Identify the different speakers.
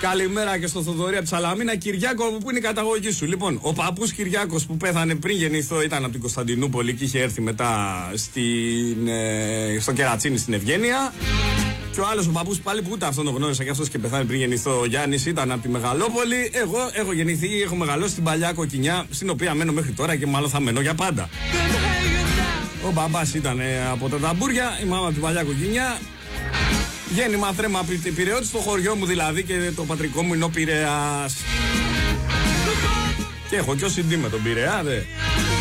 Speaker 1: Καλημέρα και στο Θοδωρή από τη Σαλαμίνα. Κυριάκο, που είναι η καταγωγή σου? Λοιπόν, ο παππούς Κυριάκος που πέθανε πριν γεννηθώ ήταν από την Κωνσταντινούπολη και είχε έρθει μετά στο Κερατσίνι στην Ευγένεια. Και ο άλλος ο παππούς πάλι που ούτε αυτόν τον γνώρισα και αυτός και πεθάνει πριν γεννηθώ, ο Γιάννης, ήταν από τη Μεγαλόπολη. Εγώ έχω γεννηθεί, έχω μεγαλώσει στην παλιά Κοκκινιά, στην οποία μένω μέχρι τώρα και μάλλον θα μένω για πάντα. Ο μπαμπάς ήταν από τα Ταμπούρια, η μάμα από την παλιά Κοκκινιά. Γέννημα θρέμα από την Πειραιώτη, στο χωριό μου δηλαδή, και το πατρικό μου είναι ο Πειραιάς. Και έχω και ο CD με τον Πειραιά, δε.